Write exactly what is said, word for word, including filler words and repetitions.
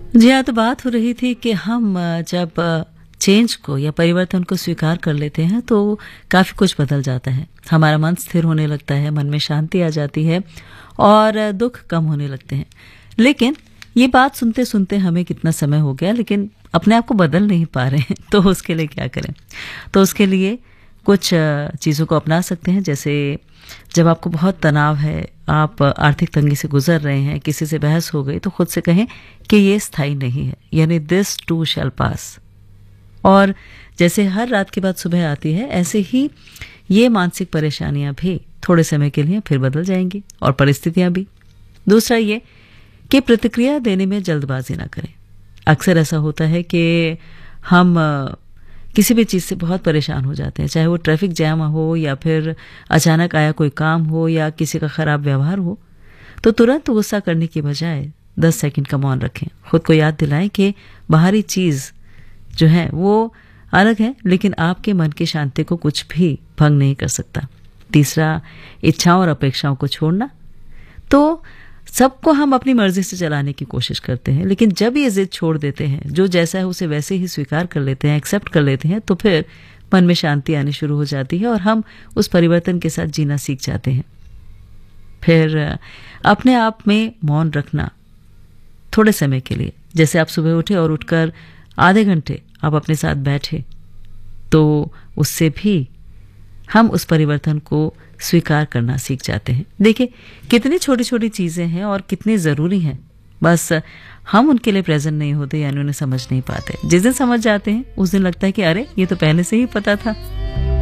जी हाँ, तो बात हो रही थी कि हम अ, जब अ, चेंज को या परिवर्तन को स्वीकार कर लेते हैं तो काफ़ी कुछ बदल जाता है। हमारा मन स्थिर होने लगता है, मन में शांति आ जाती है और अ, दुख कम होने लगते हैं। लेकिन ये बात सुनते सुनते हमें कितना समय हो गया, लेकिन अपने आप को बदल नहीं पा रहे हैं। तो उसके लिए क्या करें? तो उसके लिए कुछ अ, चीज़ों को अपना सकते हैं। जैसे जब आपको बहुत तनाव है, आप आर्थिक तंगी से गुजर रहे हैं, किसी से बहस हो गई, तो खुद से कहें कि ये स्थायी नहीं है, यानी दिस टू शैल पास। और जैसे हर रात के बाद सुबह आती है, ऐसे ही ये मानसिक परेशानियां भी थोड़े समय के लिए फिर बदल जाएंगी और परिस्थितियां भी। दूसरा ये कि प्रतिक्रिया देने में जल्दबाजी ना करें। अक्सर ऐसा होता है कि हम अ, किसी भी चीज़ से बहुत परेशान हो जाते हैं, चाहे वो ट्रैफिक जैम हो या फिर अचानक आया कोई काम हो या किसी का खराब व्यवहार हो। तो तुरंत गुस्सा करने की बजाय दस सेकंड का मौन रखें। खुद को याद दिलाएं कि बाहरी चीज़ जो है वो अलग है, लेकिन आपके मन की शांति को कुछ भी भंग नहीं कर सकता। तीसरा, इच्छाओं और अपेक्षाओं को छोड़ना। तो सबको हम अपनी मर्जी से चलाने की कोशिश करते हैं, लेकिन जब ये जिद छोड़ देते हैं, जो जैसा है उसे वैसे ही स्वीकार कर लेते हैं, एक्सेप्ट कर लेते हैं, तो फिर मन में शांति आनी शुरू हो जाती है और हम उस परिवर्तन के साथ जीना सीख जाते हैं। फिर अपने आप में मौन रखना थोड़े समय के लिए। जैसे आप सुबह उठे और उठकर आधे घंटे आप अपने साथ बैठे, तो उससे भी हम उस परिवर्तन को स्वीकार करना सीख जाते हैं। देखिए कितनी छोटी छोटी चीज़ें हैं और कितनी ज़रूरी हैं, बस हम उनके लिए प्रेजेंट नहीं होते, यानी उन्हें समझ नहीं पाते। जिस दिन समझ जाते हैं उस दिन लगता है कि अरे ये तो पहले से ही पता था।